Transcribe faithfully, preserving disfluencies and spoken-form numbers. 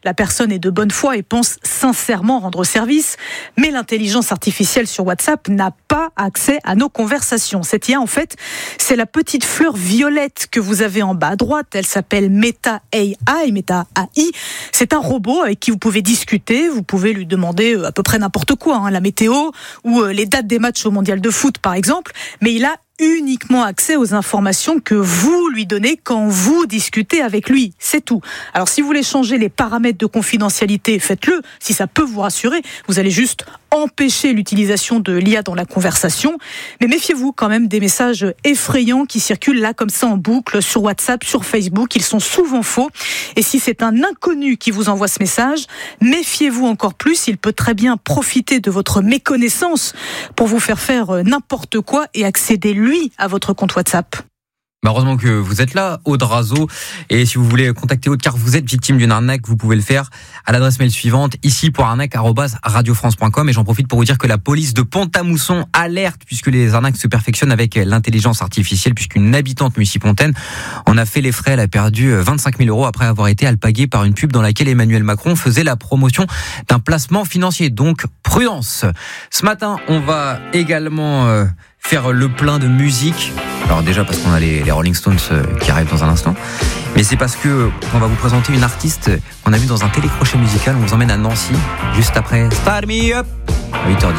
la personne est de bonne foi et pense sincèrement rendre service. Mais l'intelligence artificielle sur WhatsApp n'a pas accès à nos conversations. Cette I A, en fait, c'est la petite fleur violette que vous avez en bas à droite. Elle s'appelle Meta A I, Meta A I. C'est un robot avec qui vous pouvez discuter. Vous pouvez lui demander à peu près n'importe quoi, hein, la météo ou les dates des matchs au mondial de foot, par exemple. Mais il a uniquement accès aux informations que vous lui donnez quand vous discutez avec lui. C'est tout. Alors, si vous voulez changer les paramètres de confidentialité, faites-le. Si ça peut vous rassurer, vous allez juste empêcher l'utilisation de l'I A dans la conversation. Mais méfiez-vous quand même des messages effrayants qui circulent là comme ça en boucle sur WhatsApp, sur Facebook. Ils sont souvent faux. Et si c'est un inconnu qui vous envoie ce message, méfiez-vous encore plus. Il peut très bien profiter de votre méconnaissance pour vous faire faire n'importe quoi et accéder lui à votre compte WhatsApp. Heureusement que vous êtes là, Aude Razo. Et si vous voulez contacter Aude car vous êtes victime d'une arnaque, vous pouvez le faire à l'adresse mail suivante, ici pour arnaque arobase radio france point com. Et j'en profite pour vous dire que la police de Pont-à-Mousson alerte, puisque les arnaques se perfectionnent avec l'intelligence artificielle, puisqu'une habitante mucipontaine en a fait les frais. Elle a perdu vingt-cinq mille euros après avoir été alpaguée par une pub dans laquelle Emmanuel Macron faisait la promotion d'un placement financier. Donc, prudence. Ce matin, on va également euh, faire le plein de musique. Alors déjà parce qu'on a les, les Rolling Stones qui arrivent dans un instant, mais c'est parce que on va vous présenter une artiste qu'on a vue dans un télécrochet musical. On vous emmène à Nancy juste après Start Me Up à huit heures dix.